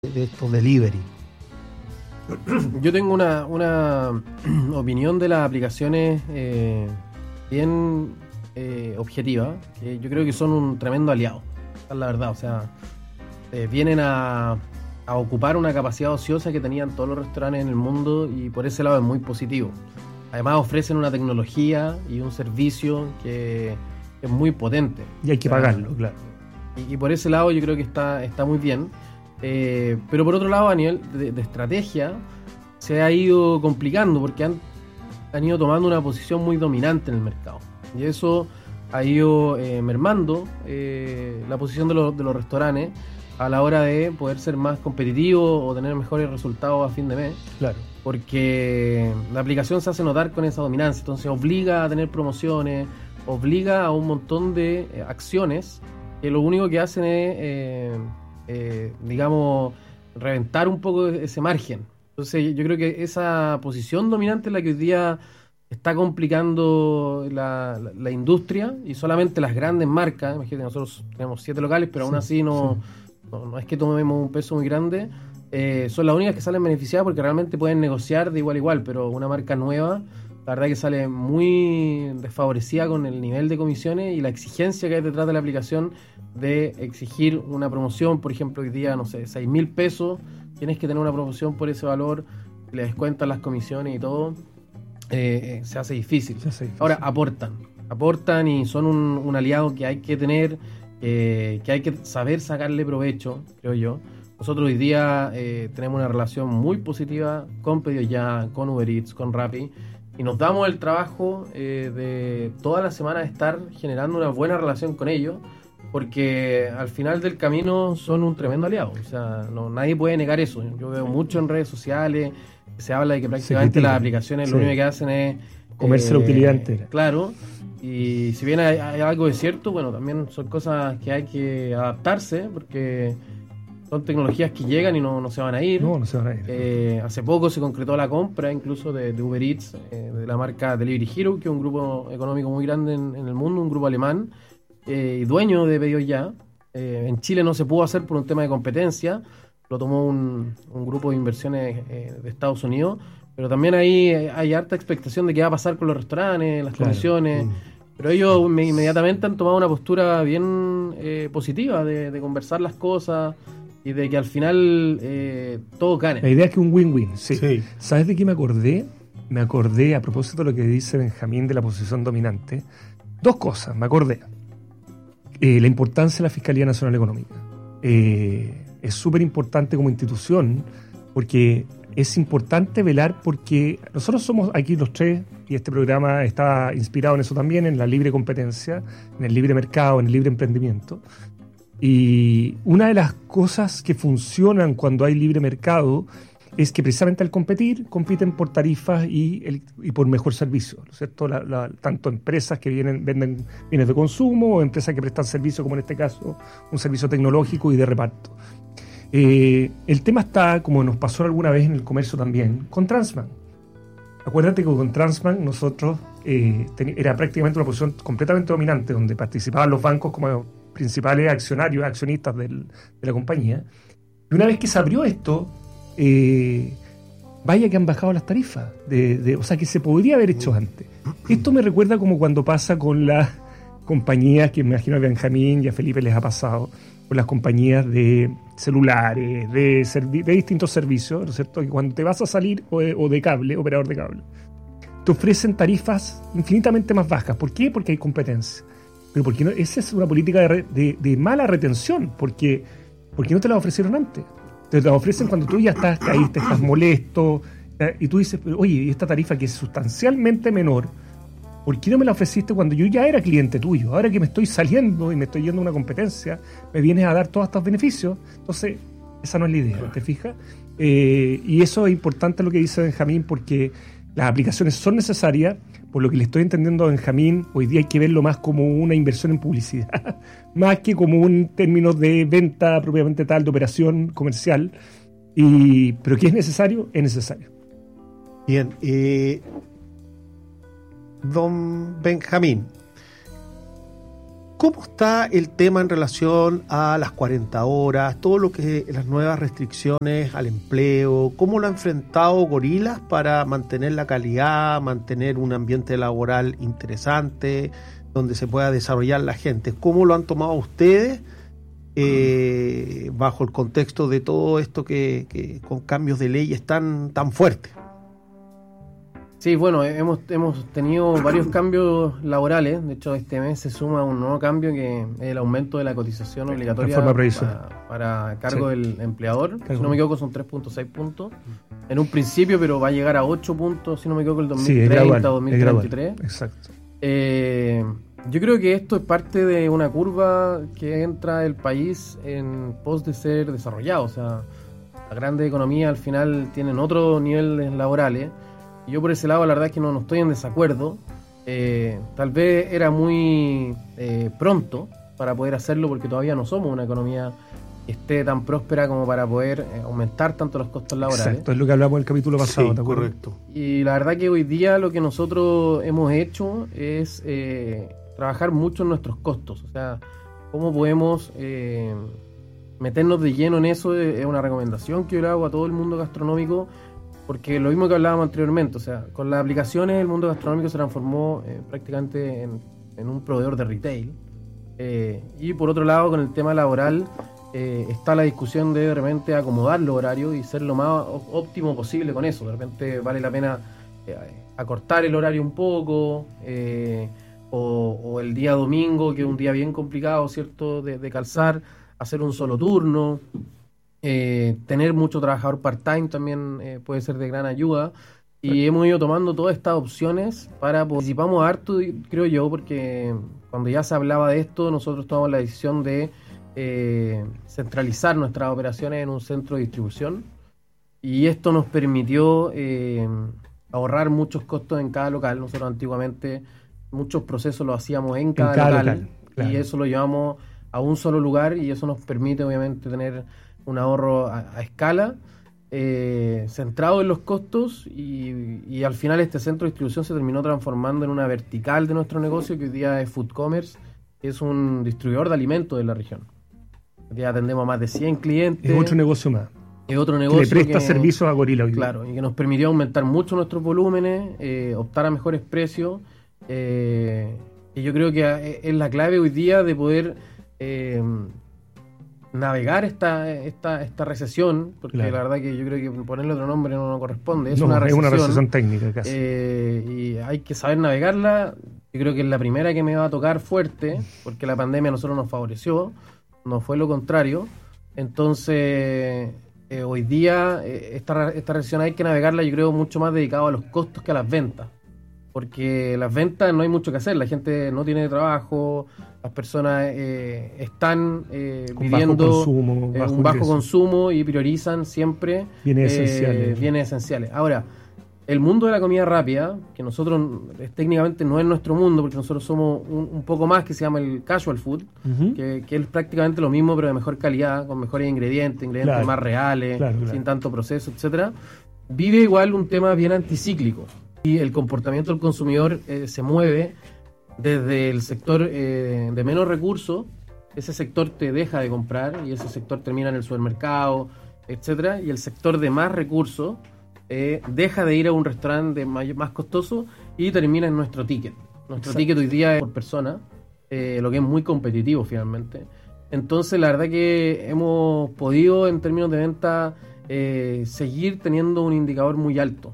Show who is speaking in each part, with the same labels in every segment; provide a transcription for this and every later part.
Speaker 1: de estos delivery?
Speaker 2: Yo tengo una opinión de las aplicaciones bien objetiva, que yo creo que son un tremendo aliado, esa es la verdad. O sea, vienen a ocupar una capacidad ociosa que tenían todos los restaurantes en el mundo, y por ese lado es muy positivo. Además ofrecen una tecnología y un servicio que es muy potente.
Speaker 1: Y hay que pagarlo, claro.
Speaker 2: Y por ese lado yo creo que está muy bien. Pero por otro lado, a nivel de estrategia, se ha ido complicando porque han ido tomando una posición muy dominante en el mercado. Y eso ha ido mermando la posición de los restaurantes a la hora de poder ser más competitivos o tener mejores resultados a fin de mes.
Speaker 1: Claro.
Speaker 2: Porque la aplicación se hace notar con esa dominancia. Entonces obliga a tener promociones, obliga a un montón de acciones que lo único que hacen es... digamos, reventar un poco ese margen. Entonces yo creo que esa posición dominante es la que hoy día está complicando la industria, y solamente las grandes marcas, imagínate, nosotros tenemos 7 locales, pero aún así no es que tomemos un peso muy grande, son las únicas que salen beneficiadas porque realmente pueden negociar de igual a igual, pero una marca nueva, la verdad que sale muy desfavorecida con el nivel de comisiones y la exigencia que hay detrás de la aplicación de exigir una promoción. Por ejemplo, hoy día, no sé, 6.000 pesos, tienes que tener una promoción por ese valor, le descuentan las comisiones y todo, se hace difícil. Ahora, aportan y son un aliado que hay que tener, que hay que saber sacarle provecho, creo yo. Nosotros hoy día tenemos una relación muy positiva con Pedidos Ya, con Uber Eats, con Rappi, y nos damos el trabajo de toda la semana estar generando una buena relación con ellos, porque al final del camino son un tremendo aliado. O sea, nadie puede negar eso. Yo veo mucho en redes sociales que se habla de que prácticamente las aplicaciones lo único que hacen es
Speaker 1: comerse la utilidad entera.
Speaker 2: Claro, y si bien hay algo de cierto, bueno, también son cosas que hay que adaptarse, porque son tecnologías que llegan y no se van a ir.
Speaker 1: No se van a ir.
Speaker 2: Hace poco se concretó la compra incluso de Uber Eats, de la marca Delivery Hero, que es un grupo económico muy grande en el mundo, un grupo alemán, y dueño de Pedidos Ya. En Chile no se pudo hacer por un tema de competencia, lo tomó un grupo de inversiones de Estados Unidos, pero también ahí hay harta expectación de qué va a pasar con los restaurantes, las comisiones. Pero ellos inmediatamente han tomado una postura bien positiva de conversar las cosas y de que al final todos ganen.
Speaker 1: La idea es que un win-win. Sí. ¿Sabes de qué me acordé? Me acordé, a propósito de lo que dice Benjamín de la posición dominante, 2 cosas, me acordé. La importancia de la Fiscalía Nacional Económica. Es súper importante como institución, porque es importante velar, porque nosotros somos aquí los 3, y este programa está inspirado en eso también, en la libre competencia, en el libre mercado, en el libre emprendimiento. Y una de las cosas que funcionan cuando hay libre mercado es que precisamente al competir, compiten por tarifas y por mejor servicio, ¿no es cierto? Tanto empresas que venden bienes de consumo, o empresas que prestan servicio, como en este caso, un servicio tecnológico y de reparto. El tema está, como nos pasó alguna vez en el comercio también, con Transman. Acuérdate que con Transman nosotros era prácticamente una posición completamente dominante, donde participaban los bancos como principales accionistas de la compañía. Y una vez que se abrió esto, vaya que han bajado las tarifas, o sea que se podría haber hecho antes. Esto me recuerda como cuando pasa con las compañías, que me imagino a Benjamín y a Felipe les ha pasado, con las compañías de celulares, de distintos servicios, ¿no es cierto? Que cuando te vas a salir o de cable, operador de cable, te ofrecen tarifas infinitamente más bajas. ¿Por qué? Porque hay competencia. Pero ¿por qué no? Esa es una política de mala retención, porque no te la ofrecieron antes. Te la ofrecen cuando tú ya caíste, estás molesto, y tú dices, oye, esta tarifa que es sustancialmente menor, ¿por qué no me la ofreciste cuando yo ya era cliente tuyo? Ahora que me estoy saliendo y me estoy yendo a una competencia, me vienes a dar todos estos beneficios. Entonces, esa no es la idea, ¿te fijas? Y eso es importante lo que dice Benjamín, porque las aplicaciones son necesarias. Por lo que le estoy entendiendo a Benjamín, hoy día hay que verlo más como una inversión en publicidad, más que como un término de venta propiamente tal, de operación comercial. Pero que es necesario, es necesario.
Speaker 3: Bien, don Benjamín, ¿Cómo está el tema en relación a las 40 horas, todo lo que las nuevas restricciones al empleo? ¿Cómo lo ha enfrentado Gorilas para mantener la calidad, mantener un ambiente laboral interesante, donde se pueda desarrollar la gente? ¿Cómo lo han tomado ustedes bajo el contexto de todo esto que con cambios de leyes tan fuertes?
Speaker 2: Sí, bueno, hemos tenido varios cambios laborales. De hecho, este mes se suma un nuevo cambio, que es el aumento de la cotización obligatoria para cargo del empleador. Si no me equivoco, son 3.6 puntos en un principio, pero va a llegar a 8 puntos, si no me equivoco, el 2030, 2033.
Speaker 1: Exacto.
Speaker 2: Yo creo que esto es parte de una curva que entra el país en pos de ser desarrollado. O sea, las grandes economías al final tienen otros niveles laborales. Yo por ese lado la verdad es que no estoy en desacuerdo. Tal vez era muy pronto para poder hacerlo, porque todavía no somos una economía que esté tan próspera como para poder aumentar tanto los costos laborales.
Speaker 1: Exacto, es lo que hablamos en el capítulo pasado.
Speaker 3: Sí, correcto.
Speaker 2: Y la verdad que hoy día lo que nosotros hemos hecho es trabajar mucho en nuestros costos. O sea, cómo podemos meternos de lleno en eso. Es una recomendación que yo le hago a todo el mundo gastronómico, porque lo mismo que hablábamos anteriormente, o sea, con las aplicaciones el mundo gastronómico se transformó prácticamente en un proveedor de retail. Y por otro lado, con el tema laboral, está la discusión de repente acomodar los horarios y ser lo más óptimo posible con eso. De repente vale la pena acortar el horario un poco, o el día domingo, que es un día bien complicado, ¿cierto?, de calzar, hacer un solo turno. Tener mucho trabajador part-time también puede ser de gran ayuda, y hemos ido tomando todas estas opciones participamos harto, creo yo, porque cuando ya se hablaba de esto, nosotros tomamos la decisión de centralizar nuestras operaciones en un centro de distribución, y esto nos permitió ahorrar muchos costos en cada local. Nosotros antiguamente muchos procesos los hacíamos en cada local, claro. Y eso lo llevamos a un solo lugar, y eso nos permite obviamente tener un ahorro a escala, centrado en los costos, y al final este centro de distribución se terminó transformando en una vertical de nuestro negocio, que hoy día es Food Commerce, que es un distribuidor de alimentos de la región. Hoy día atendemos a más de 100 clientes.
Speaker 1: Es otro negocio más.
Speaker 2: Es otro negocio
Speaker 1: que le presta servicios a Gorila hoy día.
Speaker 2: Claro, y que nos permitió aumentar mucho nuestros volúmenes, optar a mejores precios, y yo creo que es la clave hoy día de poder navegar esta recesión, porque claro, la verdad que yo creo que ponerle otro nombre no corresponde, es una recesión
Speaker 1: técnica casi.
Speaker 2: Y hay que saber navegarla. Yo creo que es la primera que me va a tocar fuerte, porque la pandemia a nosotros nos favoreció, no fue lo contrario. Entonces hoy día esta recesión hay que navegarla, yo creo, mucho más dedicado a los costos que a las ventas, porque las ventas no hay mucho que hacer, la gente no tiene trabajo, las personas están viviendo un bajo consumo y priorizan siempre bienes esenciales. Ahora, el mundo de la comida rápida, que nosotros técnicamente no es nuestro mundo, porque nosotros somos un poco más, que se llama el casual food, que es prácticamente lo mismo pero de mejor calidad, con mejores ingredientes claro, más reales, sin tanto proceso, etcétera, vive igual un tema bien anticíclico. Y el comportamiento del consumidor se mueve desde el sector de menos recursos. Ese sector te deja de comprar y ese sector termina en el supermercado, etcétera. Y el sector de más recursos deja de ir a un restaurante más costoso y termina en nuestro ticket. Nuestro ticket hoy día es por persona, lo que es muy competitivo finalmente. Entonces la verdad que hemos podido, en términos de venta, seguir teniendo un indicador muy alto.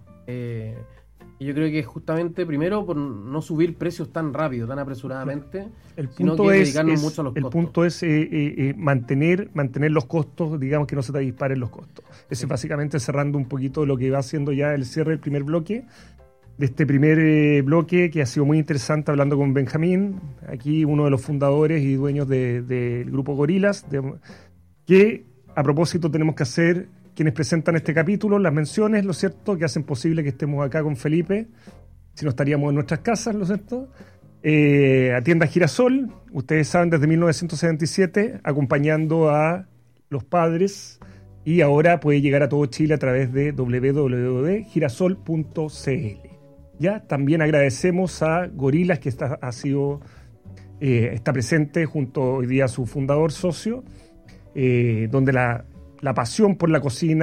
Speaker 2: Y yo creo que justamente, primero, por no subir precios tan rápido, tan apresuradamente, sino que dedicarnos mucho a los costos.
Speaker 1: El punto es mantener los costos, digamos, que no se te disparen los costos. Ese es básicamente cerrando un poquito lo que va haciendo ya el cierre del primer bloque, de este primer bloque que ha sido muy interesante, hablando con Benjamín, aquí uno de los fundadores y dueños del grupo Gorilas, que a propósito tenemos que hacer, quienes presentan este capítulo, las menciones, ¿lo cierto?, que hacen posible que estemos acá con Felipe, si no estaríamos en nuestras casas, ¿lo cierto? A Tienda Girasol, ustedes saben, desde 1977, acompañando a los padres, y ahora puede llegar a todo Chile a través de www.girasol.cl. Ya, también agradecemos a Gorilas, que ha sido está presente junto hoy día a su fundador socio, donde la pasión por la cocina